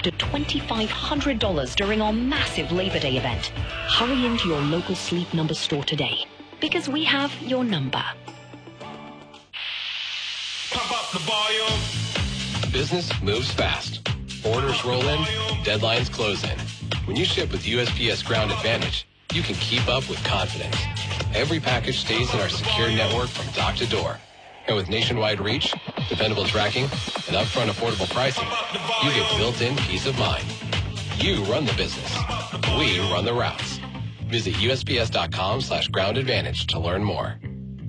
to $2,500 during our massive Labor Day event. Hurry into your local Sleep Number store today, because we have your number. Pump up the volume. Business moves fast. Orders roll in, deadlines close in. When you ship with USPS Ground Advantage, you can keep up with confidence. Every package stays in our secure network from dock to door. And with nationwide reach, dependable tracking, and upfront affordable pricing, you get built-in peace of mind. You run the business. We run the routes. Visit USPS.com/Ground Advantage to learn more.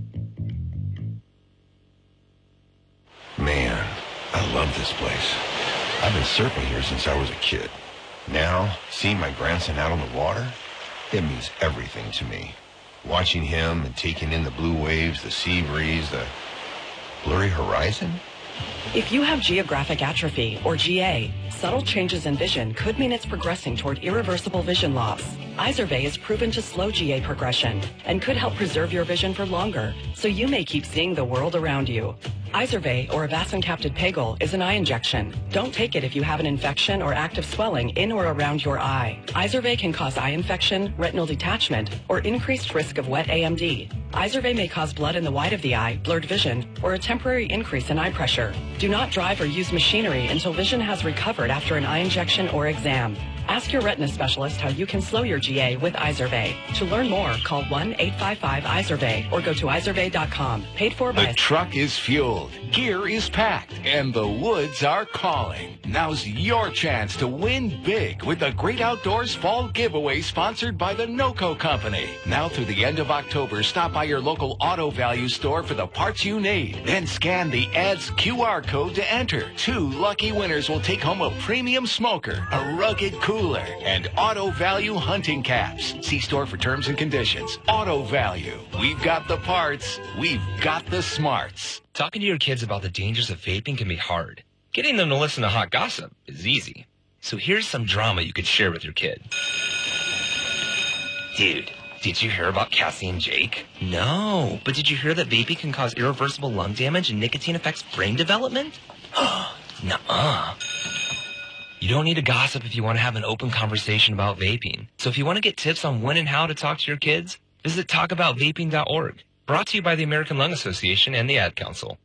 Man, I love this place. I've been surfing here since I was a kid. Now, seeing my grandson out on the water, it means everything to me. Watching him and taking in the blue waves, the sea breeze, the blurry horizon. If you have geographic atrophy, or GA, subtle changes in vision could mean it's progressing toward irreversible vision loss. Izervay is proven to slow GA progression and could help preserve your vision for longer, so you may keep seeing the world around you. Izervay, or avacincaptad pegol, is an eye injection. Don't take it if you have an infection or active swelling in or around your eye. Izervay can cause eye infection, retinal detachment, or increased risk of wet AMD. Izervay may cause blood in the white of the eye, blurred vision, or a temporary increase in eye pressure. Do not drive or use machinery until vision has recovered after an eye injection or exam. Ask your retina specialist how you can slow your GA with Izervay. To learn more, call 1-855-IZERVAY or go to izervay.com. Paid for by... The truck is fueled, gear is packed, and the woods are calling. Now's your chance to win big with the Great Outdoors Fall Giveaway sponsored by the NOCO Company. Now through the end of October, stop by your local Auto Value store for the parts you need. Then scan the ad's QR code to enter. 2 lucky winners will take home a premium smoker, a rugged cooler, and Auto Value hunting caps. See store for terms and conditions. Auto Value. We've got the parts. We've got the smarts. Talking to your kids about the dangers of vaping can be hard. Getting them to listen to hot gossip is easy. So here's some drama you could share with your kid. Dude, did you hear about Cassie and Jake? No, but did you hear that vaping can cause irreversible lung damage and nicotine affects brain development? Nuh-uh. You don't need to gossip if you want to have an open conversation about vaping. So if you want to get tips on when and how to talk to your kids, visit talkaboutvaping.org. Brought to you by the American Lung Association and the Ad Council.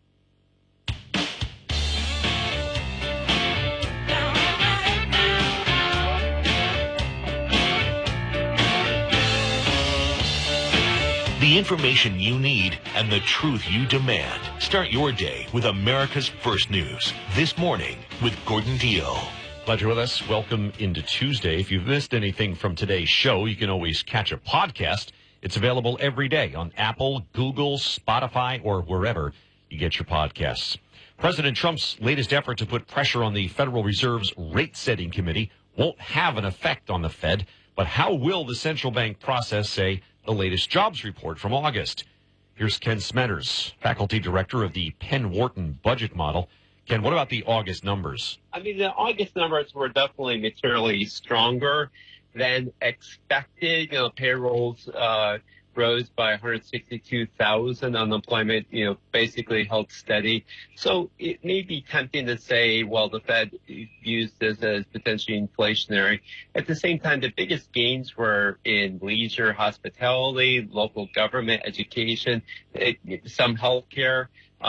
The information you need and the truth you demand. Start your day with America's First News. This morning with Gordon Deal. Glad you're with us. Welcome into Tuesday. If you've missed anything from today's show, you can always catch a podcast. It's available every day on Apple, Google, Spotify, or wherever you get your podcasts. President Trump's latest effort to put pressure on the Federal Reserve's rate-setting committee won't have an effect on the Fed, but how will the central bank process, say, the latest jobs report from August? Here's Ken Smetters, faculty director of the Penn Wharton budget model. Ken, what about the August numbers? I mean, the August numbers were definitely materially stronger than expected. You know, payrolls rose by 162,000. Unemployment, basically held steady. So it may be tempting to say, well, the Fed views this as potentially inflationary. At the same time, the biggest gains were in leisure, hospitality, local government, education, some healthcare.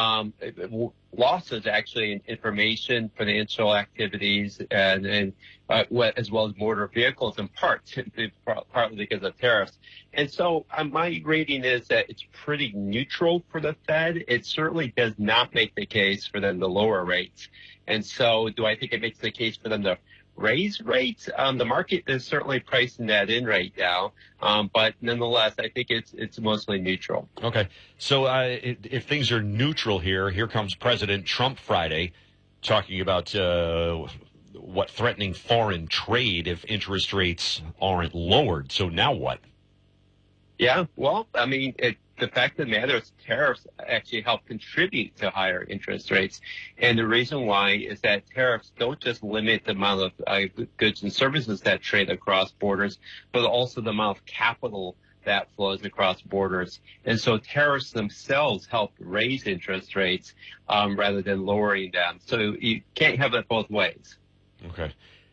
Losses actually in information, financial activities, and as well as motor vehicles in part, partly because of tariffs. And so my rating is that it's pretty neutral for the Fed. It certainly does not make the case for them to lower rates. And so do I think it makes the case for them to raise rates? The market is certainly pricing that in right now. But nonetheless, I think it's mostly neutral. Okay. So if things are neutral here comes President Trump Friday talking about threatening foreign trade if interest rates aren't lowered. So now what? Yeah, well, I mean, the fact of the matter is tariffs actually help contribute to higher interest rates. And the reason why is that tariffs don't just limit the amount of goods and services that trade across borders, but also the amount of capital that flows across borders. And so tariffs themselves help raise interest rates rather than lowering them. So you can't have it both ways. Okay.